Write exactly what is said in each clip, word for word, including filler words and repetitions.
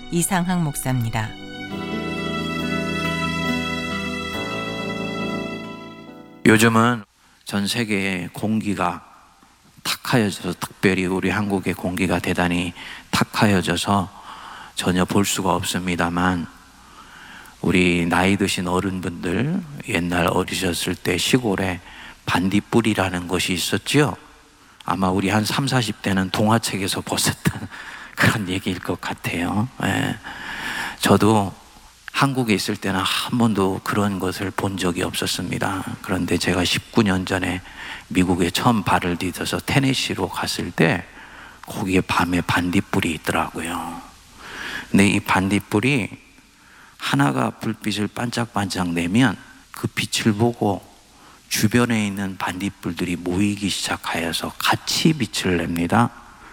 이상학 목사입니다. 요즘은 전 세계의 공기가 탁하여져서, 특별히 우리 한국의 공기가 대단히 탁하여져서 전혀 볼 수가 없습니다만, 우리 나이 드신 어른분들 옛날 어리셨을 때 시골에 반딧불이라는 것이 있었죠. 아마 우리 한 삼, 사십 대는 동화책에서 보셨던 그런 얘기일 것 같아요. 예. 저도 한국에 있을 때는 한 번도 그런 것을 본 적이 없었습니다. 그런데 제가 십구 년 전에 미국에 처음 발을 디뎌서 테네시로 갔을 때 거기에 밤에 반딧불이 있더라고요. 근데 이 반딧불이 하나가 불빛을 반짝반짝 내면 그 빛을 보고 주변에 있는 반딧불들이 모이기 시작하여서 같이 빛을 냅니다.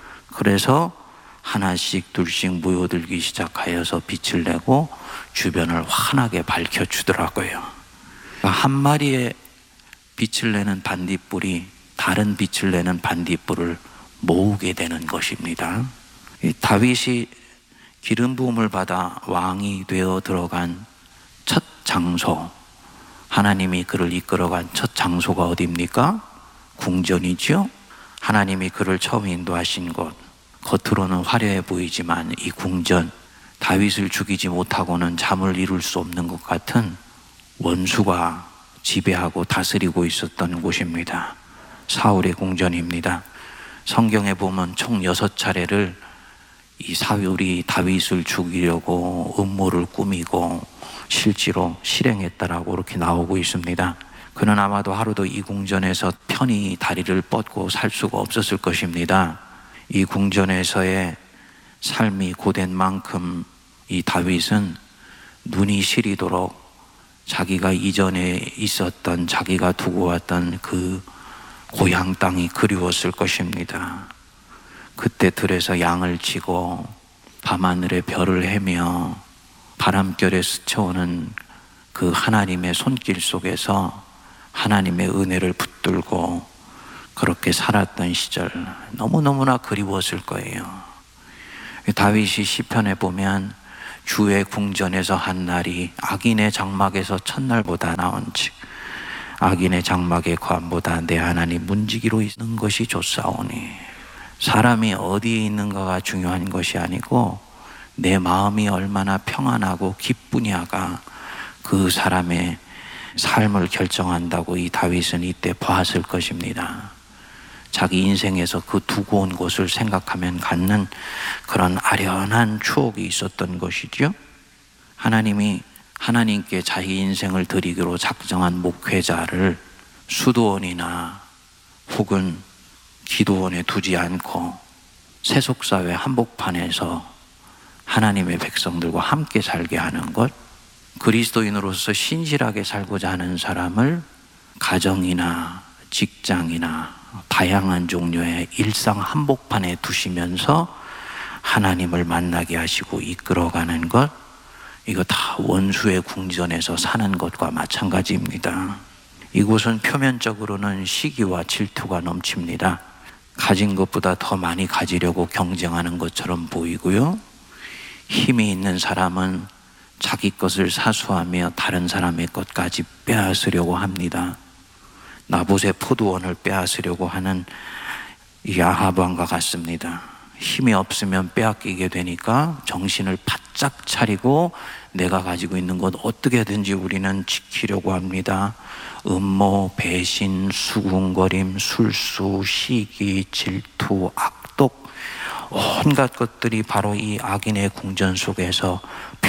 그래서 하나씩 둘씩 모여들기 시작하여서 빛을 내고 주변을 환하게 밝혀주더라고요. 한 마리의 빛을 내는 반딧불이 다른 빛을 내는 반딧불을 모으게 되는 것입니다. 다윗이 기름 부음을 받아 왕이 되어 들어간 첫 장소, 하나님이 그를 이끌어간 첫 장소가 어디입니까? 궁전이죠. 하나님이 그를 처음 인도하신 곳, 겉으로는 화려해 보이지만 이 궁전, 다윗을 죽이지 못하고는 잠을 이룰 수 없는 것 같은 원수가 지배하고 다스리고 있었던 곳입니다. 사울의 궁전입니다. 성경에 보면 총 여섯 차례를 이 사울이 다윗을 죽이려고 음모를 꾸미고 실제로 실행했다라고 이렇게 나오고 있습니다. 그는 아마도 하루도 이 궁전에서 편히 다리를 뻗고 살 수가 없었을 것입니다. 이 궁전에서의 삶이 고된 만큼 이 다윗은 눈이 시리도록 자기가 이전에 있었던, 자기가 두고 왔던 그 고향 땅이 그리웠을 것입니다. 그때 들에서 양을 치고 밤하늘에 별을 헤며 바람결에 스쳐오는 그 하나님의 손길 속에서 하나님의 은혜를 붙들고 그렇게 살았던 시절, 너무너무나 그리웠을 거예요. 다윗이 시편에 보면 주의 궁전에서 한 날이 악인의 장막에서 첫날보다 나은즉 악인의 장막의 관보다 내 하나님 문지기로 있는 것이 좋사오니. 사람이 어디에 있는가가 중요한 것이 아니고 내 마음이 얼마나 평안하고 기쁘냐가 그 사람의 삶을 결정한다고 이 다윗은 이때 봤을 것입니다. 자기 인생에서 그 두고 온 곳을 생각하면 갖는 그런 아련한 추억이 있었던 것이죠. 하나님이 하나님께 자기 인생을 드리기로 작정한 목회자를 수도원이나 혹은 기도원에 두지 않고 세속사회 한복판에서 하나님의 백성들과 함께 살게 하는 것, 그리스도인으로서 신실하게 살고자 하는 사람을 가정이나 직장이나 다양한 종류의 일상 한복판에 두시면서 하나님을 만나게 하시고 이끌어가는 것, 이거 다 원수의 궁전에서 사는 것과 마찬가지입니다. 이곳은 표면적으로는 시기와 질투가 넘칩니다. 가진 것보다 더 많이 가지려고 경쟁하는 것처럼 보이고요. 힘이 있는 사람은 자기 것을 사수하며 다른 사람의 것까지 빼앗으려고 합니다. 나봇의 포도원을 빼앗으려고 하는 이 아합 왕과 같습니다. 힘이 없으면 빼앗기게 되니까 정신을 바짝 차리고 내가 가지고 있는 것 어떻게든지 우리는 지키려고 합니다. 음모, 배신, 수군거림, 술수, 시기, 질투, 악독, 온갖 것들이 바로 이 악인의 궁전 속에서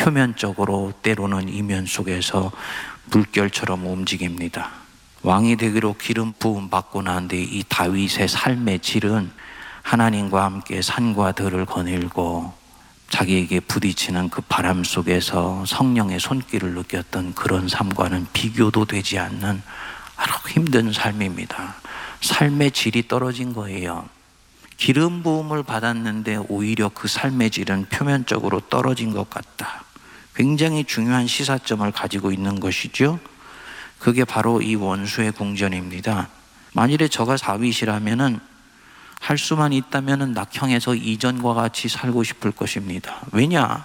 표면적으로 때로는 이면 속에서 물결처럼 움직입니다. 왕이 되기로 기름 부음 받고 난 뒤 이 다윗의 삶의 질은 하나님과 함께 산과 들을 거닐고 자기에게 부딪히는 그 바람 속에서 성령의 손길을 느꼈던 그런 삶과는 비교도 되지 않는 아주 힘든 삶입니다. 삶의 질이 떨어진 거예요. 기름 부음을 받았는데 오히려 그 삶의 질은 표면적으로 떨어진 것 같다. 굉장히 중요한 시사점을 가지고 있는 것이죠. 그게 바로 이 원수의 궁전입니다. 만일에 저가 다윗이라면은 할 수만 있다면은 낙향에서 이전과 같이 살고 싶을 것입니다. 왜냐?